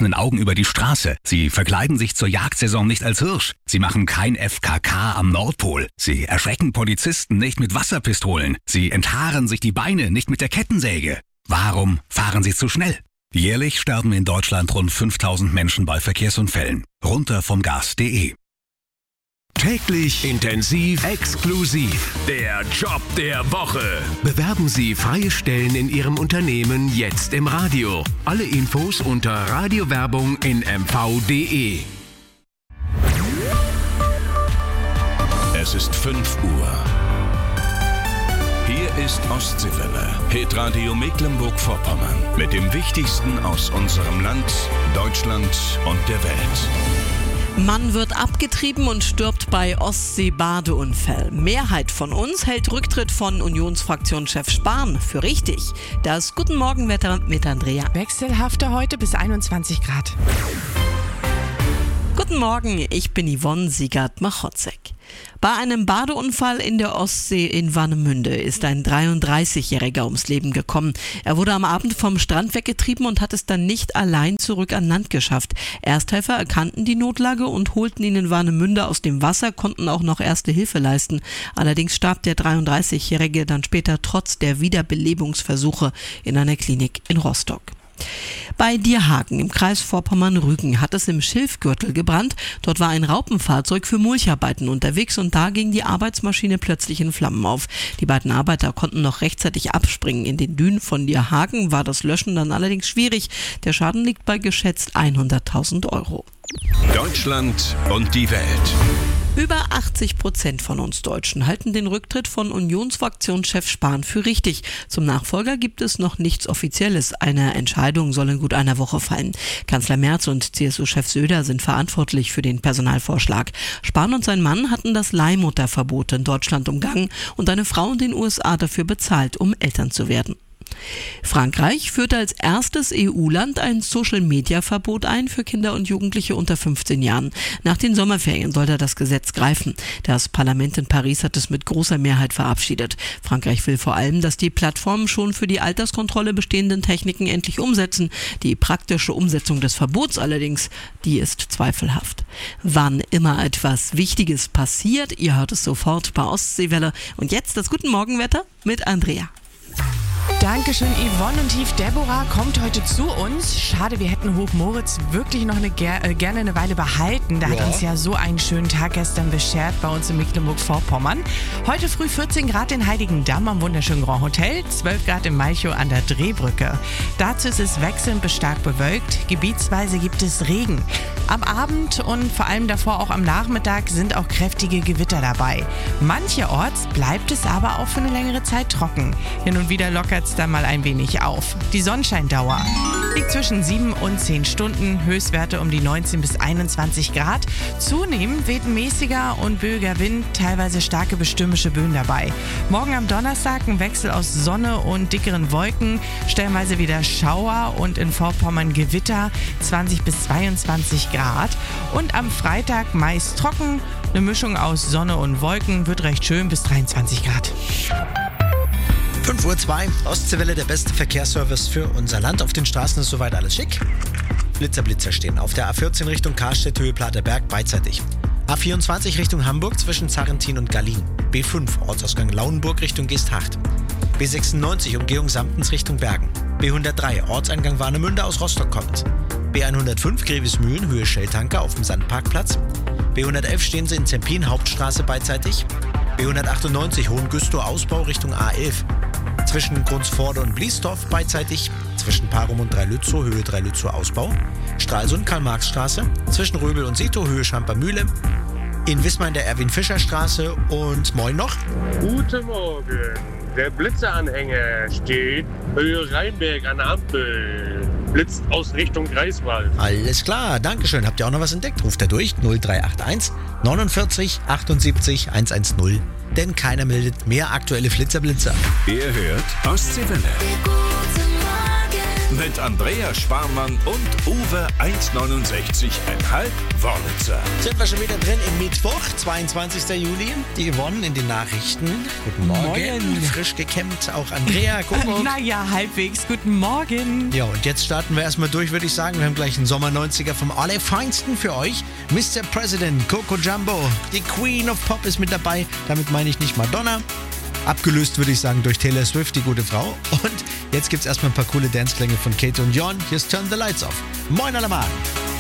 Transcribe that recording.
geschlossenen Augen über die Straße. Sie verkleiden sich zur Jagdsaison nicht als Hirsch. Sie machen kein FKK am Nordpol. Sie erschrecken Polizisten nicht mit Wasserpistolen. Sie enthaaren sich die Beine nicht mit der Kettensäge. Warum fahren sie zu schnell? Jährlich sterben in Deutschland rund 5000 Menschen bei Verkehrsunfällen. Runter vom Gas.de. Täglich, intensiv, exklusiv. Der Job der Woche. Bewerben Sie freie Stellen in Ihrem Unternehmen jetzt im Radio. Alle Infos unter Radiowerbung in mv.de. Es ist 5 Uhr. Hier ist Ostseewelle, Hitradio Mecklenburg-Vorpommern. Mit dem Wichtigsten aus unserem Land, Deutschland und der Welt. Mann wird abgetrieben und stirbt bei Ostsee-Badeunfall. Mehrheit von uns hält Rücktritt von Unionsfraktionschef Spahn für richtig. Das Guten Morgenwetter mit Andrea. Wechselhafter heute bis 21 Grad. Guten Morgen, ich bin Yvonne Siegert-Machotzek. Bei einem Badeunfall in der Ostsee in Warnemünde ist ein 33-Jähriger ums Leben gekommen. Er wurde am Abend vom Strand weggetrieben und hat es dann nicht allein zurück an Land geschafft. Ersthelfer erkannten die Notlage und holten ihn in Warnemünde aus dem Wasser, konnten auch noch erste Hilfe leisten. Allerdings starb der 33-Jährige dann später trotz der Wiederbelebungsversuche in einer Klinik in Rostock. Bei Dierhagen im Kreis Vorpommern-Rügen hat es im Schilfgürtel gebrannt. Dort war ein Raupenfahrzeug für Mulcharbeiten unterwegs und da ging die Arbeitsmaschine plötzlich in Flammen auf. Die beiden Arbeiter konnten noch rechtzeitig abspringen. In den Dünen von Dierhagen war das Löschen dann allerdings schwierig. Der Schaden liegt bei geschätzt 100.000 Euro. Deutschland und die Welt. Über 80% von uns Deutschen halten den Rücktritt von Unionsfraktionschef Spahn für richtig. Zum Nachfolger gibt es noch nichts Offizielles. Eine Entscheidung soll in gut einer Woche fallen. Kanzler Merz und CSU-Chef Söder sind verantwortlich für den Personalvorschlag. Spahn und sein Mann hatten das Leihmutterverbot in Deutschland umgangen und eine Frau in den USA dafür bezahlt, um Eltern zu werden. Frankreich führte als erstes EU-Land ein Social-Media-Verbot ein für Kinder und Jugendliche unter 15 Jahren. Nach den Sommerferien soll da das Gesetz greifen. Das Parlament in Paris hat es mit großer Mehrheit verabschiedet. Frankreich will vor allem, dass die Plattformen schon für die Alterskontrolle bestehenden Techniken endlich umsetzen. Die praktische Umsetzung des Verbots allerdings, die ist zweifelhaft. Wann immer etwas Wichtiges passiert, ihr hört es sofort bei Ostseewelle. Und jetzt das Guten Morgenwetter mit Andrea. Dankeschön, Yvonne. Und Tief Deborah kommt heute zu uns. Schade, wir hätten Hochmoritz wirklich noch gerne eine Weile behalten. Der hat uns ja so einen schönen Tag gestern beschert bei uns in Mecklenburg-Vorpommern. Heute früh 14 Grad in Heiligendamm am wunderschönen Grand Hotel, 12 Grad in Malchow an der Drehbrücke. Dazu ist es wechselnd bis stark bewölkt. Gebietsweise gibt es Regen. Am Abend und vor allem davor auch am Nachmittag sind auch kräftige Gewitter dabei. Mancherorts bleibt es aber auch für eine längere Zeit trocken. Hin und wieder lockert es dann mal ein wenig auf. Die Sonnenscheindauer liegt zwischen 7 und 10 Stunden, Höchstwerte um die 19 bis 21 Grad. Zunehmend weht mäßiger und böiger Wind, teilweise starke bestürmische Böen dabei. Morgen am Donnerstag ein Wechsel aus Sonne und dickeren Wolken, stellenweise wieder Schauer und in Vorpommern Gewitter, 20 bis 22 Grad. Und am Freitag meist trocken, eine Mischung aus Sonne und Wolken, wird recht schön bis 23 Grad. 5:02 Uhr, Ostseewelle, der beste Verkehrsservice für unser Land. Auf den Straßen ist soweit alles schick. Blitzer stehen. Auf der A14 Richtung Karstedt, Höhe Platerberg, beidseitig. A24 Richtung Hamburg zwischen Zarrentin und Gallien. B5 Ortsausgang Lauenburg Richtung Geesthacht. B96 Umgehung Samtens Richtung Bergen. B103 Ortseingang Warnemünde aus Rostock kommt. B105 Grevesmühlen, Höhe Shell-Tanker auf dem Sandparkplatz. B111 stehen Sie in Zempin, Hauptstraße beidseitig. B198 Hohengüstow Ausbau Richtung A11. Zwischen Grunsforde und Bliesdorf beidseitig. Zwischen Parum und Dreilützow, Höhe Dreilützow Ausbau. Stralsund Karl-Marx-Straße. Zwischen Röbel und Setow, Höhe Schamper-Mühle. In Wismar in der Erwin-Fischer-Straße. Und moin noch. Guten Morgen. Der Blitzeranhänger steht Höhe Rheinberg an der Ampel. Blitzt aus Richtung Greifswald. Alles klar, Dankeschön. Habt ihr auch noch was entdeckt? Ruft er durch 0381 49 78 110. Denn keiner meldet mehr aktuelle Flitzer. Ihr hört Ostseewelle. mit Andrea Sparmann und Uwe 1,69,5 Wörlitzer. Sind wir schon wieder drin im Mittwoch, 22. Juli. Die Yvonne in den Nachrichten. Guten Morgen. Frisch gekämmt, auch Andrea. Naja, halbwegs. Guten Morgen. Ja, und jetzt starten wir erstmal durch, würde ich sagen. Wir haben gleich einen Sommer-90er vom Allerfeinsten für euch. Mr. President, Coco Jumbo, die Queen of Pop ist mit dabei. Damit meine ich nicht Madonna. Abgelöst, würde ich sagen, durch Taylor Swift, die gute Frau. Und jetzt gibt's erstmal ein paar coole Danceklänge von Kate und Jon. Hier ist Turn the Lights Off. Moin allermann.